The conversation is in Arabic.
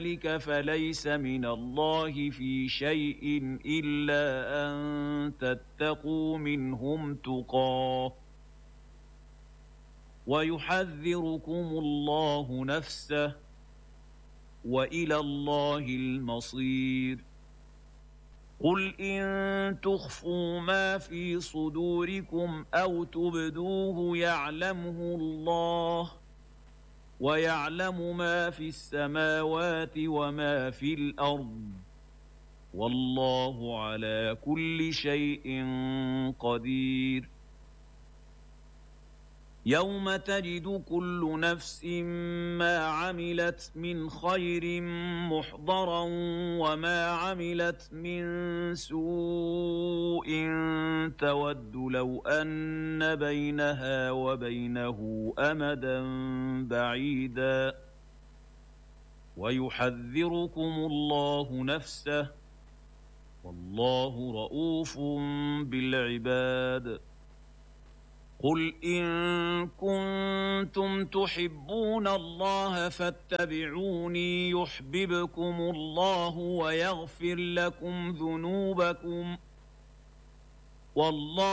ذلك فليس من الله في شيء إلا أن تتقوا منهم تقاه ويحذركم الله نفسه وإلى الله المصير. قل إن تخفوا ما في صدوركم أو تبدوه يعلمه الله ويعلم ما في السماوات وما في الأرض والله على كل شيء قدير. يوم تجد كل نفس ما عملت من خير محضرا وما عملت من سوء تود لو أن بينها وبينه أمدا بعيدا ويحذركم الله نفسه والله رءوف بالعباد. قل إن كنتم تحبون الله فاتبعوني يحببكم الله ويغفر لكم ذنوبكم والله